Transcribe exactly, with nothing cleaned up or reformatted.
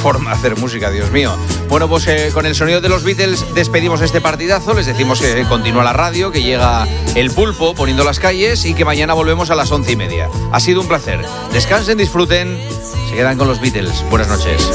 forma de hacer música, Dios mío. Bueno, pues eh, con el sonido de los Beatles despedimos este partidazo. Les decimos que continúa la radio, que llega el Pulpo poniendo las calles y que mañana volvemos a las once y media. Ha sido un placer. Descansen, disfruten. Se quedan con los Beatles. Buenas noches.